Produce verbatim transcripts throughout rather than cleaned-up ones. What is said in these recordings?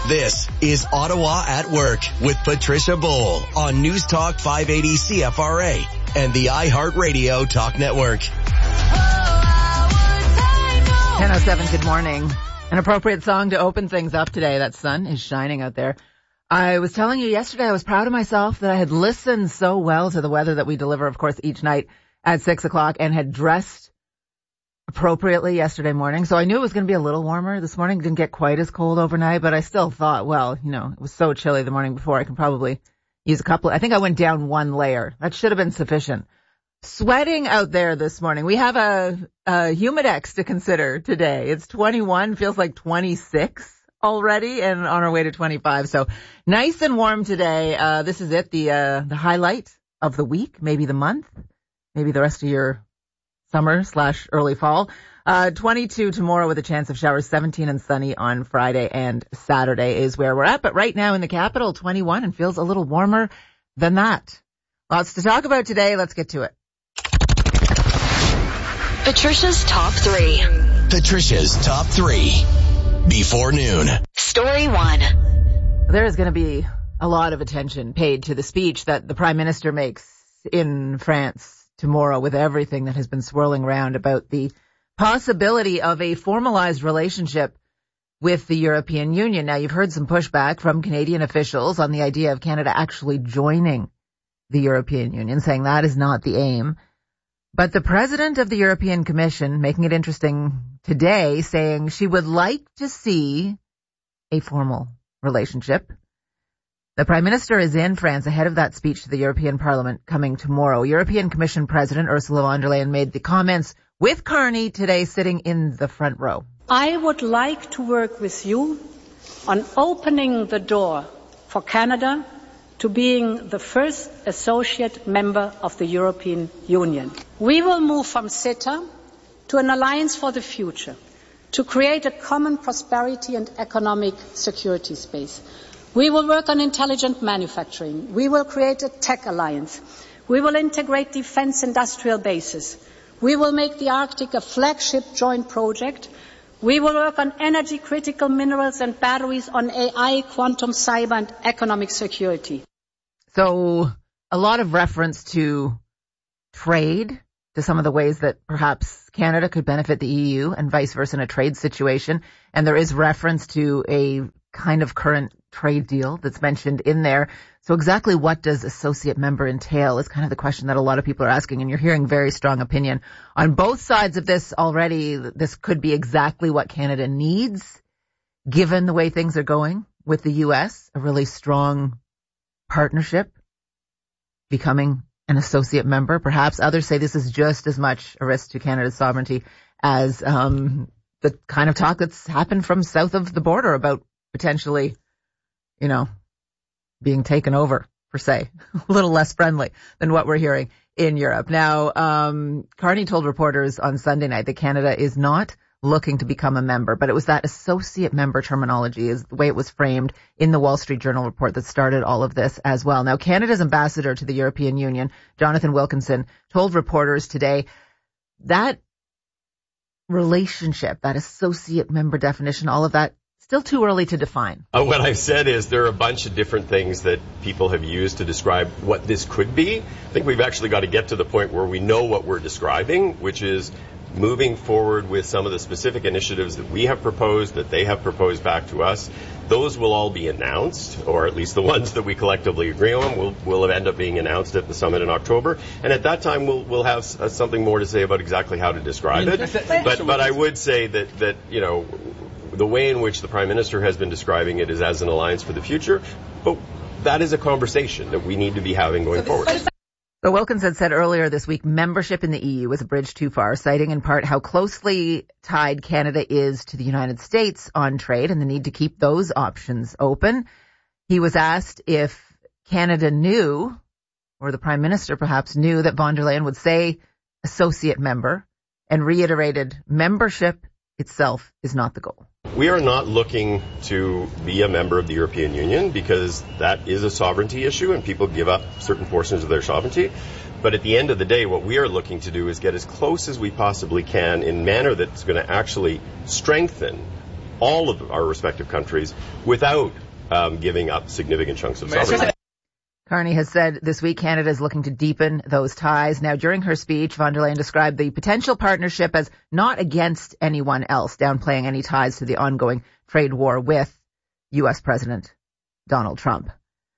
This is Ottawa at Work with Patricia Bowl on News Talk five eighty C F R A and the iHeartRadio Talk Network. ten oh seven, good morning. An appropriate song to open things up today. That sun is shining out there. I was telling you yesterday I was proud of myself that I had listened so well to the weather that we deliver, of course, each night at six o'clock and had dressed appropriately yesterday morning. So I knew it was going to be a little warmer this morning. It didn't get quite as cold overnight, but I still thought, well, you know, it was so chilly the morning before. I can probably use a couple. I think I went down one layer. That should have been sufficient. Sweating out there this morning. We have a, a Humidex to consider today. It's twenty-one, feels like twenty-six already, and on our way to twenty-five. So nice and warm today. Uh, this is it, the, uh, the highlight of the week, maybe the month, maybe the rest of your summer slash early fall. Uh, twenty-two tomorrow with a chance of showers, seventeen and sunny on Friday and Saturday is where we're at. But right now in the capital, twenty-one, and feels a little warmer than that. Lots to talk about today. Let's get to it. Patricia's Top three. Patricia's Top three. Before noon. Story one. There is going to be a lot of attention paid to the speech that the Prime Minister makes in France tomorrow, with everything that has been swirling around about the possibility of a formalized relationship with the European Union. Now, you've heard some pushback from Canadian officials on the idea of Canada actually joining the European Union, saying that is not the aim. But the president of the European Commission, making it interesting today, saying she would like to see a formal relationship. The Prime Minister is in France ahead of that speech to the European Parliament coming tomorrow. European Commission President Ursula von der Leyen made the comments with Carney today, sitting in the front row. I would like to work with you on opening the door for Canada to being the first associate member of the European Union. We will move from CETA to an alliance for the future, to create a common prosperity and economic security space. We will work on intelligent manufacturing. We will create a tech alliance. We will integrate defense industrial bases. We will make the Arctic a flagship joint project. We will work on energy critical minerals and batteries, on A I, quantum, cyber and economic security. So a lot of reference to trade, to some of the ways that perhaps Canada could benefit the E U and vice versa in a trade situation. And there is reference to a kind of current trade deal that's mentioned in there. So exactly what does associate member entail is kind of the question that a lot of people are asking. And you're hearing very strong opinion on both sides of this already. This could be exactly what Canada needs, given the way things are going with the U S, a really strong partnership, becoming an associate member. Perhaps others say this is just as much a risk to Canada's sovereignty as um, the kind of talk that's happened from south of the border about potentially, you know, being taken over, per se, a little less friendly than what we're hearing in Europe. Now, um, Carney told reporters on Sunday night that Canada is not looking to become a member, but it was that associate member terminology is the way it was framed in the Wall Street Journal report that started all of this as well. Now, Canada's ambassador to the European Union, Jonathan Wilkinson, told reporters today that relationship, that associate member definition, all of that, still too early to define. Uh, what I've said is there are a bunch of different things that people have used to describe what this could be. I think we've actually got to get to the point where we know what we're describing, which is moving forward with some of the specific initiatives that we have proposed, that they have proposed back to us. Those will all be announced, or at least the ones that we collectively agree on will, will end up being announced at the summit in October. And at that time, we'll, we'll have uh, something more to say about exactly how to describe it. But, but I would say that, that, you know, the way in which the Prime Minister has been describing it is as an alliance for the future. But that is a conversation that we need to be having going forward. So Wilkinson said earlier this week membership in the E U was a bridge too far, citing in part how closely tied Canada is to the United States on trade and the need to keep those options open. He was asked if Canada knew, or the Prime Minister perhaps knew, that von der Leyen would say associate member, and reiterated membership itself is not the goal. We are not looking to be a member of the European Union because that is a sovereignty issue and people give up certain portions of their sovereignty. But at the end of the day, what we are looking to do is get as close as we possibly can in a manner that's going to actually strengthen all of our respective countries without um, giving up significant chunks of sovereignty. Carney has said this week Canada is looking to deepen those ties. Now, during her speech, von der Leyen described the potential partnership as not against anyone else, downplaying any ties to the ongoing trade war with U S President Donald Trump.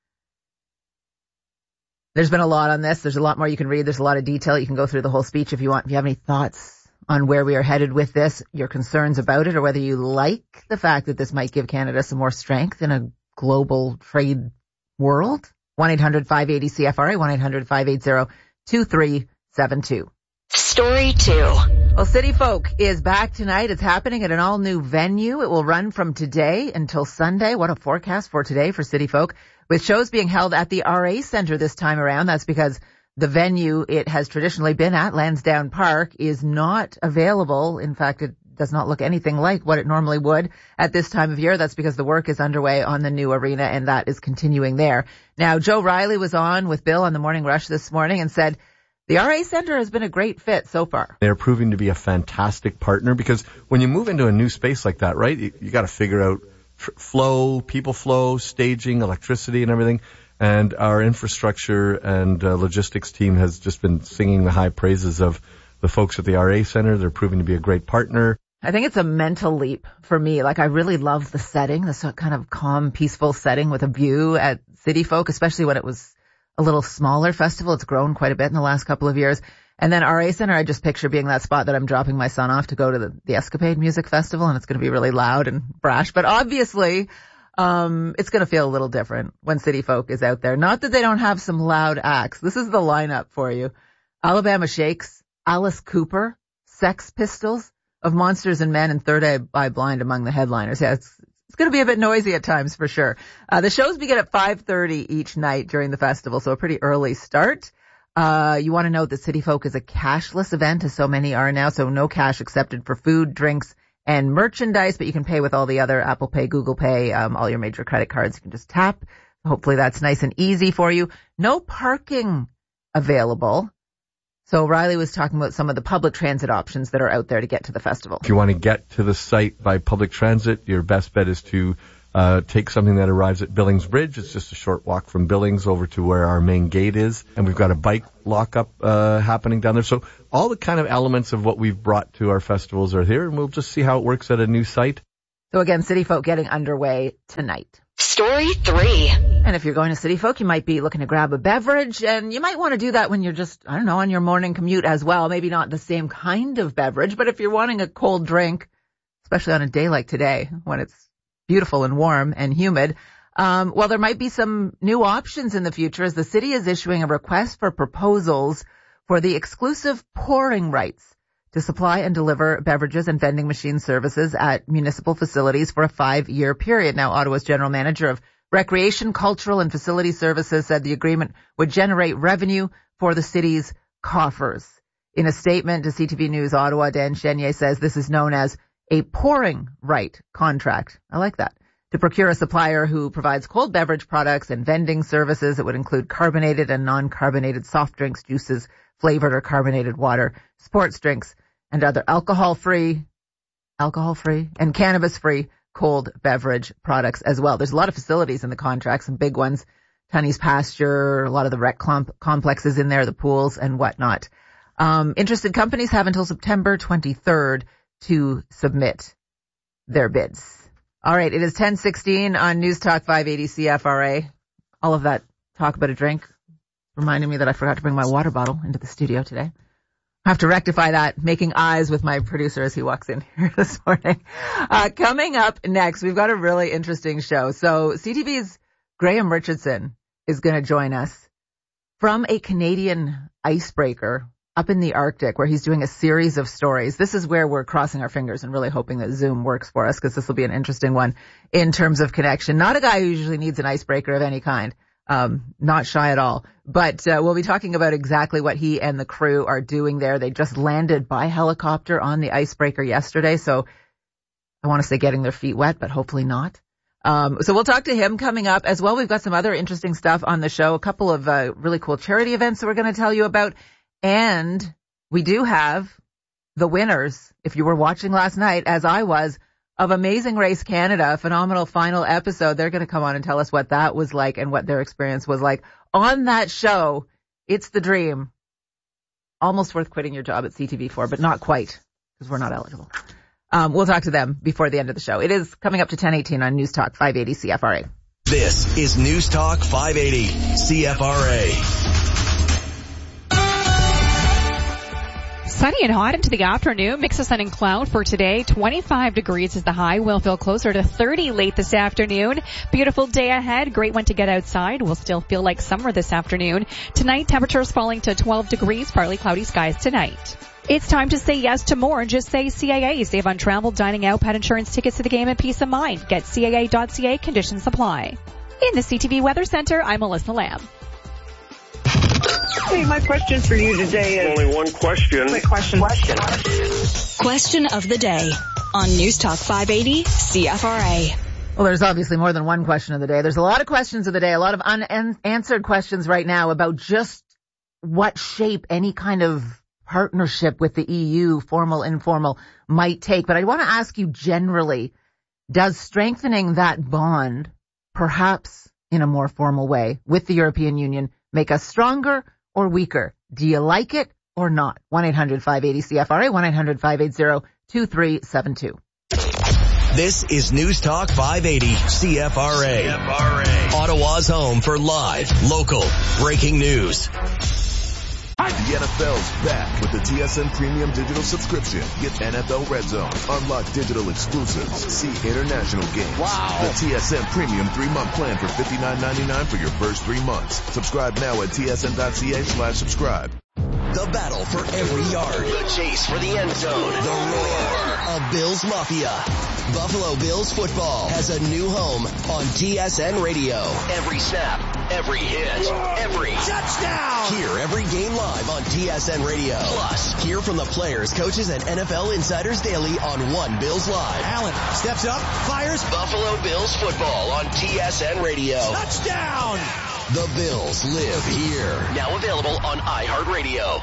There's been a lot on this. There's a lot more you can read. There's a lot of detail. You can go through the whole speech if you want. If you have any thoughts on where we are headed with this, your concerns about it, or whether you like the fact that this might give Canada some more strength in a global trade world, one eight hundred five eight zero C F R A, one eight hundred five eight zero two three seven two. Story two. Well, City Folk is back tonight. It's happening at an all-new venue. It will run from today until Sunday. What a forecast for today for City Folk, with shows being held at the R A Centre this time around. That's because the venue it has traditionally been at, Lansdowne Park, is not available. In fact, it does not look anything like what it normally would at this time of year. That's because the work is underway on the new arena, and that is continuing there. Now, Joe Riley was on with Bill on the Morning Rush this morning and said the R A Centre has been a great fit so far. They're proving to be a fantastic partner, because when you move into a new space like that, right, you, you got to figure out tr- flow, people flow, staging, electricity and everything. And our infrastructure and uh, logistics team has just been singing the high praises of the folks at the R A Centre. They're proving to be a great partner. I think it's a mental leap for me. Like, I really love the setting, this kind of calm, peaceful setting with a view at City Folk, especially when it was a little smaller festival. It's grown quite a bit in the last couple of years. And then R A Centre, I just picture being that spot that I'm dropping my son off to go to the, the Escapade Music Festival, and it's going to be really loud and brash. But obviously, um, it's going to feel a little different when City Folk is out there. Not that they don't have some loud acts. This is the lineup for you. Alabama Shakes, Alice Cooper, Sex Pistols, Of Monsters and Men, and Third Eye Blind among the headliners. Yeah, it's, it's going to be a bit noisy at times for sure. Uh, the shows begin at five thirty each night during the festival, so a pretty early start. Uh, you want to note that City Folk is a cashless event, as so many are now, so no cash accepted for food, drinks, and merchandise, but you can pay with all the other Apple Pay, Google Pay, um, all your major credit cards. You can just tap. Hopefully that's nice and easy for you. No parking available. So Riley was talking about some of the public transit options that are out there to get to the festival. If you want to get to the site by public transit, your best bet is to uh take something that arrives at Billings Bridge. It's just a short walk from Billings over to where our main gate is. And we've got a bike lockup uh happening down there. So all the kind of elements of what we've brought to our festivals are here, and we'll just see how it works at a new site. So again, City Folk getting underway tonight. Story three. And if you're going to City Folk, you might be looking to grab a beverage, and you might want to do that when you're just, I don't know, on your morning commute as well. Maybe not the same kind of beverage, but if you're wanting a cold drink, especially on a day like today when it's beautiful and warm and humid, um, well, there might be some new options in the future, as the city is issuing a request for proposals for the exclusive pouring rights to supply and deliver beverages and vending machine services at municipal facilities for a five-year period. Now, Ottawa's general manager of Recreation, Cultural and Facility Services said the agreement would generate revenue for the city's coffers. In a statement to C T V News Ottawa, Dan Chenier says this is known as a pouring right contract. I like that. To procure a supplier who provides cold beverage products and vending services, it would include carbonated and non-carbonated soft drinks, juices, flavored or carbonated water, sports drinks, and other alcohol-free, alcohol-free, and cannabis-free cold beverage products as well. There's a lot of facilities in the contract, some big ones, Tunney's Pasture, a lot of the rec comp- complexes in there, the pools and whatnot. Um, interested companies have until September twenty-third to submit their bids. All right, it is ten sixteen on News Talk five eighty C F R A. All of that talk about a drink reminded me that I forgot to bring my water bottle into the studio today. I have to rectify that, making eyes with my producer as he walks in here this morning. Uh, coming up next, we've got a really interesting show. So C T V's Graham Richardson is going to join us from a Canadian icebreaker up in the Arctic, where he's doing a series of stories. This is where we're crossing our fingers and really hoping that Zoom works for us, because this will be an interesting one in terms of connection. Not a guy who usually needs an icebreaker of any kind. Um, not shy at all. But uh, we'll be talking about exactly what he and the crew are doing there. They just landed by helicopter on the icebreaker yesterday, so I want to say getting their feet wet, but hopefully not. Um, so we'll talk to him coming up as well. We've got some other interesting stuff on the show, a couple of uh, really cool charity events that we're going to tell you about. And we do have the winners, if you were watching last night, as I was, of Amazing Race Canada, a phenomenal final episode. They're going to come on and tell us what that was like and what their experience was like on that show. It's the dream. Almost worth quitting your job at C T V for, but not quite, because we're not eligible. Um, we'll talk to them before the end of the show. It is coming up to ten eighteen on News Talk five eighty C F R A. This is News Talk five eighty C F R A. Sunny and hot into the afternoon. Mix of sun and cloud for today. twenty-five degrees is the high. We'll feel closer to thirty late this afternoon. Beautiful day ahead. Great one to get outside. We'll still feel like summer this afternoon. Tonight, temperatures falling to twelve degrees. Partly cloudy skies tonight. It's time to say yes to more and just say C A A. Save on travel, dining out, pet insurance, tickets to the game, and peace of mind. Get C A A dot C A. Conditions apply. In the C T V Weather Center, I'm Melissa Lamb. Hey, my question for you today is... Only one question. My question. Question. Question of the day on News Talk five eighty C F R A. Well, there's obviously more than one question of the day. There's a lot of questions of the day, a lot of unanswered questions right now about just what shape any kind of partnership with the E U, formal, informal, might take. But I want to ask you generally, does strengthening that bond, perhaps in a more formal way, with the European Union make us stronger or weaker? Do you like it or not? one eight hundred five eighty C F R A, one eight hundred five eighty two three seven two. This is News Talk five eighty C F R A. C F R A. Ottawa's home for live, local, breaking news. The N F L's back with the T S N Premium Digital Subscription. Get N F L Red Zone, unlock digital exclusives, see international games. Wow. The T S N Premium three-month plan for fifty-nine ninety-nine for your first three months. Subscribe now at T S N dot C A slash subscribe. The battle for every yard. The chase for the end zone. The roar of Bills Mafia. Buffalo Bills football has a new home on T S N Radio. Every snap, every hit, every touchdown. Hear every game live on T S N Radio. Plus, hear from the players, coaches, and N F L insiders daily on One Bills Live. Allen steps up, fires. Buffalo Bills football on T S N Radio. Touchdown. The Bills live here. Now available on iHeartRadio.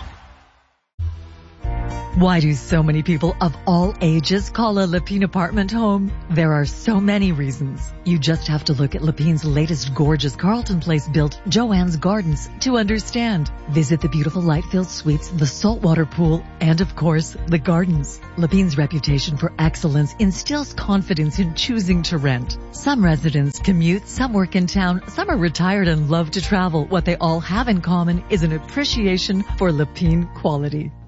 Why do so many people of all ages call a Lepine apartment home? There are so many reasons. You just have to look at Lepine's latest gorgeous Carlton Place built Joanne's Gardens to understand. Visit the beautiful light-filled suites, the saltwater pool, and of course, the gardens. Lepine's reputation for excellence instills confidence in choosing to rent. Some residents commute, some work in town, some are retired and love to travel. What they all have in common is an appreciation for Lepine quality.